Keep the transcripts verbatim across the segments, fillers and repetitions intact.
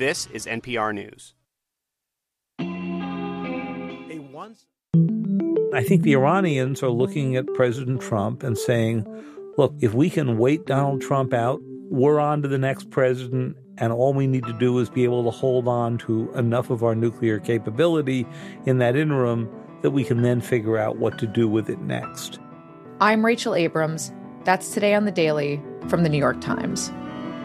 This is N P R News. I think the Iranians are looking at President Trump and saying, look, if we can wait Donald Trump out, we're on to the next president, and all we need to do is be able to hold on to enough of our nuclear capability in that interim that we can then figure out what to do with it next. I'm Rachel Abrams. That's Today on the Daily from the New York Times.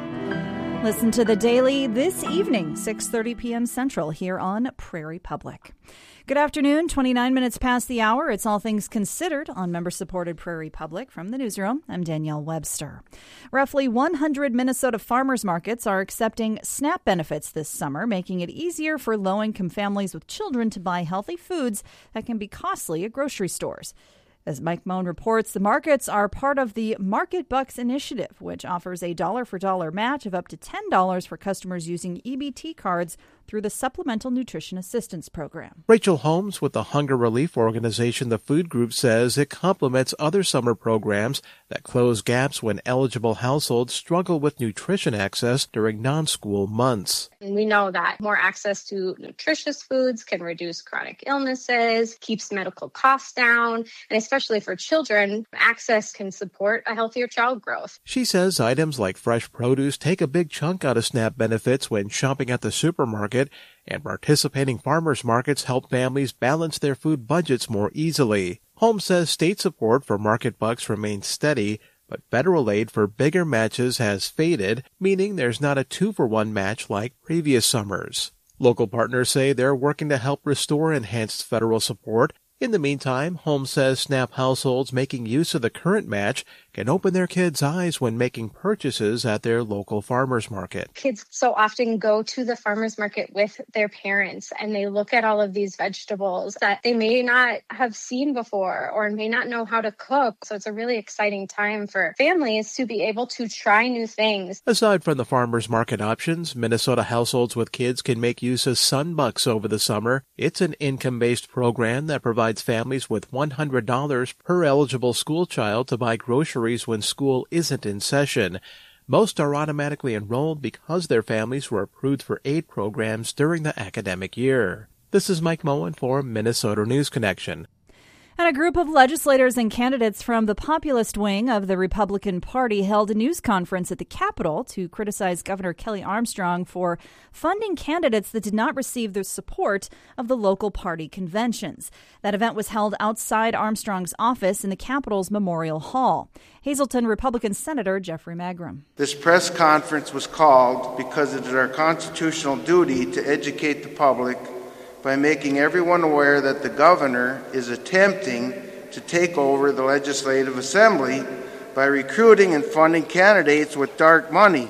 Listen to The Daily this evening, six thirty p.m. Central, here on Prairie Public. Good afternoon, twenty-nine minutes past the hour. It's All Things Considered on member-supported Prairie Public. From the newsroom, I'm Danielle Webster. Roughly one hundred Minnesota farmers markets are accepting SNAP benefits this summer, making it easier for low-income families with children to buy healthy foods that can be costly at grocery stores. As Mike Moen reports, the markets are part of the Market Bucks initiative, which offers a dollar-for-dollar match of up to ten dollars for customers using E B T cards through the Supplemental Nutrition Assistance Program. Rachel Holmes with the hunger relief organization The Food Group says it complements other summer programs that close gaps when eligible households struggle with nutrition access during non-school months. And we know that more access to nutritious foods can reduce chronic illnesses, keeps medical costs down, and especially for children, access can support a healthier child growth. She says items like fresh produce take a big chunk out of SNAP benefits when shopping at the supermarket, and participating farmers markets help families balance their food budgets more easily. Holmes says state support for Market Bucks remains steady, but federal aid for bigger matches has faded, meaning there's not a two-for-one match like previous summers. Local partners say they're working to help restore enhanced federal support. In the meantime, Holmes says SNAP households making use of the current match can open their kids' eyes when making purchases at their local farmers market. Kids so often go to the farmers market with their parents and they look at all of these vegetables that they may not have seen before or may not know how to cook. So it's a really exciting time for families to be able to try new things. Aside from the farmers market options, Minnesota households with kids can make use of Sunbucks over the summer. It's an income-based program that provides families with one hundred dollars per eligible school child to buy groceries when school isn't in session. Most are automatically enrolled because their families were approved for aid programs during the academic year. This is Mike Moen for Minnesota News Connection. And a group of legislators and candidates from the populist wing of the Republican Party held a news conference at the Capitol to criticize Governor Kelly Armstrong for funding candidates that did not receive the support of the local party conventions. That event was held outside Armstrong's office in the Capitol's Memorial Hall. Hazleton Republican Senator Jeffrey Magrum. This press conference was called because it is our constitutional duty to educate the public by making everyone aware that the governor is attempting to take over the Legislative Assembly by recruiting and funding candidates with dark money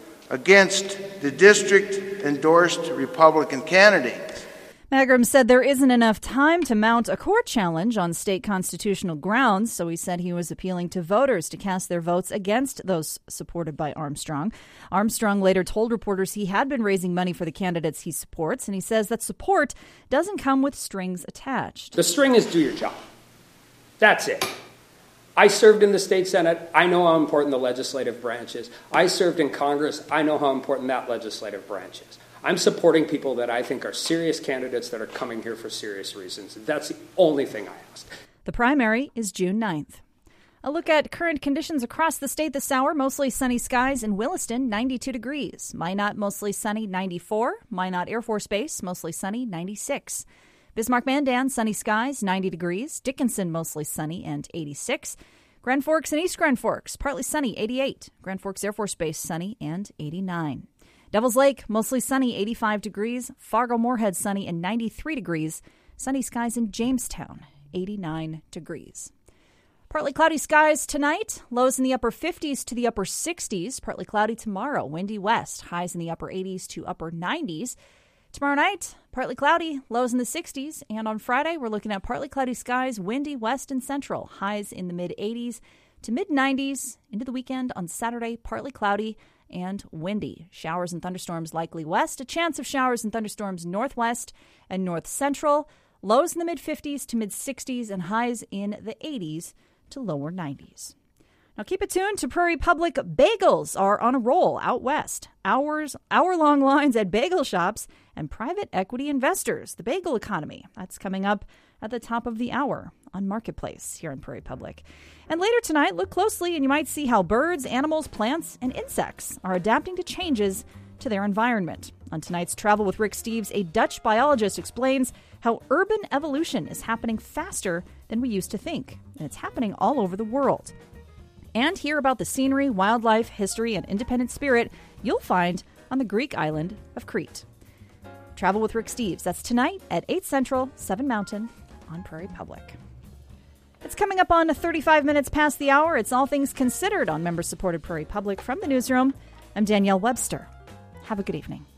against the district-endorsed Republican candidates. Magrum said there isn't enough time to mount a court challenge on state constitutional grounds, so he said he was appealing to voters to cast their votes against those supported by Armstrong. Armstrong later told reporters he had been raising money for the candidates he supports, and he says that support doesn't come with strings attached. The string is do your job. That's it. I served in the state Senate. I know how important the legislative branch is. I served in Congress. I know how important that legislative branch is. I'm supporting people that I think are serious candidates that are coming here for serious reasons. That's the only thing I ask. The primary is June ninth. A look at current conditions across the state this hour. Mostly sunny skies in Williston, ninety-two degrees. Minot, mostly sunny, ninety-four. Minot Air Force Base, mostly sunny, ninety-six. Bismarck-Mandan, sunny skies, ninety degrees. Dickinson, mostly sunny and eighty-six. Grand Forks and East Grand Forks, partly sunny, eighty-eight. Grand Forks Air Force Base, sunny and eighty-nine. Devils Lake, mostly sunny, eighty-five degrees. Fargo-Moorhead, sunny and ninety-three degrees. Sunny skies in Jamestown, eighty-nine degrees. Partly cloudy skies tonight. Lows in the upper fifties to the upper sixties. Partly cloudy tomorrow. Windy west. Highs in the upper eighties to upper nineties. Tomorrow night, partly cloudy. Lows in the sixties. And on Friday, we're looking at partly cloudy skies. Windy west and central. Highs in the mid eighties to mid nineties. Into the weekend on Saturday, partly cloudy and windy. Showers and thunderstorms likely west. A chance of showers and thunderstorms northwest and north central. Lows in the mid fifties to mid sixties and highs in the eighties to lower nineties. Now keep it tuned to Prairie Public. Bagels are on a roll out west. Hours, hour-long lines at bagel shops and private equity investors. The bagel economy. That's coming up at the top of the hour on Marketplace here in Prairie Public. And later tonight, look closely and you might see how birds, animals, plants, and insects are adapting to changes to their environment. On tonight's Travel with Rick Steves, a Dutch biologist explains how urban evolution is happening faster than we used to think. And it's happening all over the world. And hear about the scenery, wildlife, history, and independent spirit you'll find on the Greek island of Crete. Travel with Rick Steves. That's tonight at eight Central, seven Mountain on Prairie Public. It's coming up on thirty-five minutes past the hour. It's All Things Considered on member-supported Prairie Public. From the newsroom, I'm Danielle Webster. Have a good evening.